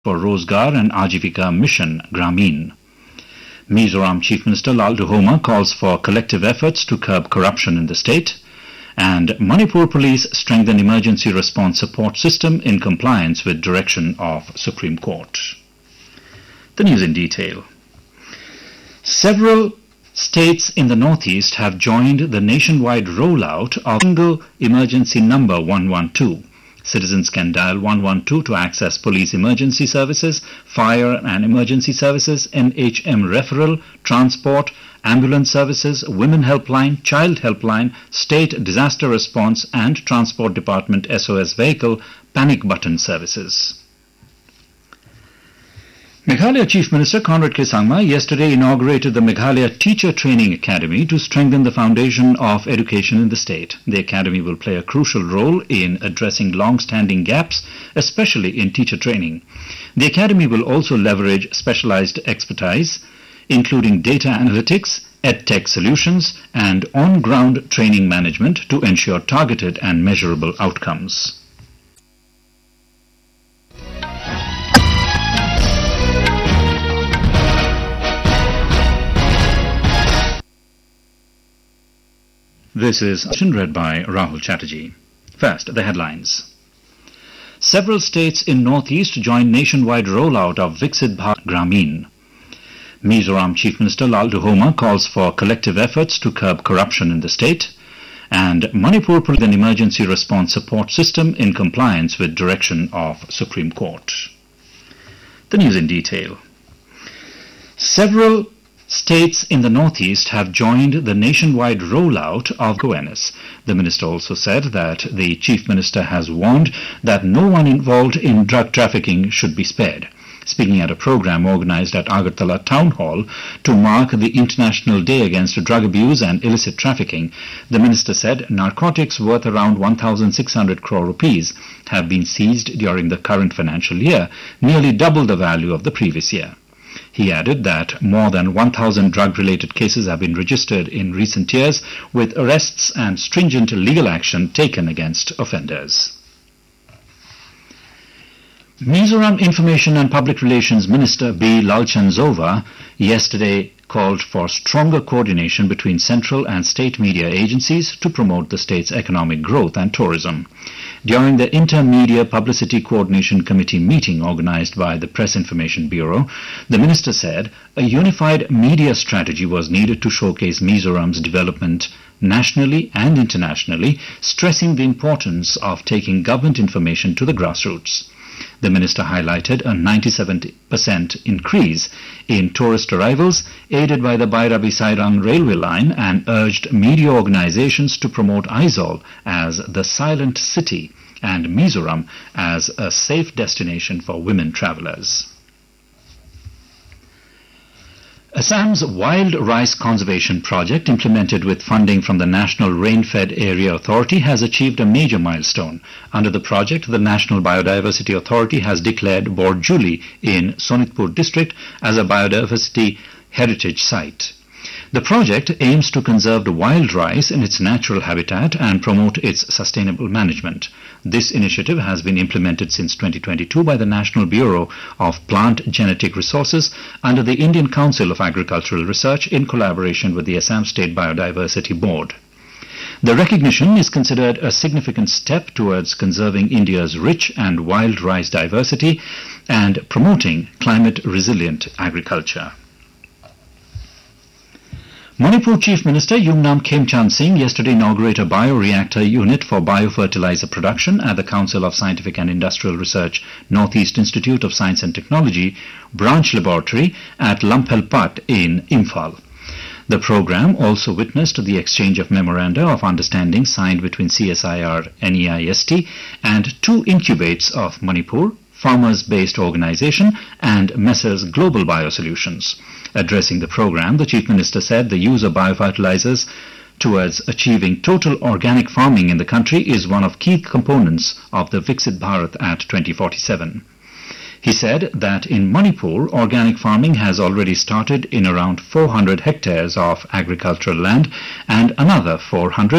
for Rozgar and Ajivika Mission Gramin. Mizoram Chief Minister Lal Duhoma calls for collective efforts to curb corruption in the state, and Manipur Police strengthen emergency response support system in compliance with direction of Supreme Court. The news in detail. Several states in the Northeast have joined the nationwide rollout of single emergency number 112. Citizens can dial 112 to access police emergency services, fire and emergency services, NHM referral, transport, ambulance services, women helpline, child helpline, state disaster response and transport department SOS vehicle panic button services. Meghalaya Chief Minister Conrad K. Sangma yesterday inaugurated the Meghalaya Teacher Training Academy to strengthen the foundation of education in the state. The academy will play a crucial role in addressing long-standing gaps, especially in teacher training. The academy will also leverage specialized expertise, including data analytics, EdTech solutions, and on-ground training management to ensure targeted and measurable outcomes. This is read by Rahul Chatterjee. First, the headlines. Several states in Northeast joined nationwide rollout of Viksit Bharat Gramin. Mizoram Chief Minister Lal Duhoma calls for collective efforts to curb corruption in the state, and Manipur Police an emergency response support system in compliance with direction of Supreme Court. The news in detail. Several states in the Northeast have joined the nationwide rollout of awareness. The minister also said that the Chief Minister has warned that no one involved in drug trafficking should be spared. Speaking at a program organized at Agartala Town Hall to mark the International Day Against Drug Abuse and Illicit Trafficking, the minister said narcotics worth around 1,600 crore rupees have been seized during the current financial year, nearly double the value of the previous year. He added that more than 1,000 drug-related cases have been registered in recent years, with arrests and stringent legal action taken against offenders. Mizoram Information and Public Relations Minister B. Lalchandzova yesterday called for stronger coordination between central and state media agencies to promote the state's economic growth and tourism. During the Intermedia Publicity Coordination Committee meeting organized by the Press Information Bureau, the minister said a unified media strategy was needed to showcase Mizoram's development nationally and internationally, stressing the importance of taking government information to the grassroots. The minister highlighted a 97% increase in tourist arrivals aided by the Bairabi-Sairang railway line and urged media organizations to promote Aizawl as the silent city and Mizoram as a safe destination for women travelers. Assam's Wild Rice Conservation Project, implemented with funding from the National Rain-Fed Area Authority, has achieved a major milestone. Under the project, the National Biodiversity Authority has declared Borjuli in Sonitpur district as a biodiversity heritage site. The project aims to conserve the wild rice in its natural habitat and promote its sustainable management. This initiative has been implemented since 2022 by the National Bureau of Plant Genetic Resources under the Indian Council of Agricultural Research in collaboration with the Assam State Biodiversity Board. The recognition is considered a significant step towards conserving India's rich and wild rice diversity and promoting climate-resilient agriculture. Manipur Chief Minister Yumnam Khemchand Singh yesterday inaugurated a bioreactor unit for biofertilizer production at the Council of Scientific and Industrial Research Northeast Institute of Science and Technology Branch Laboratory at Lamphelpat in Imphal. The program also witnessed the exchange of memoranda of understanding signed between CSIR NEIST and two incubates of Manipur, farmers-based organization, and Messrs Global Biosolutions. Addressing the program, the Chief Minister said the use of biofertilizers towards achieving total organic farming in the country is one of key components of the Viksit Bharat at 2047. He said that in Manipur, organic farming has already started in around 400 hectares of agricultural land and another 400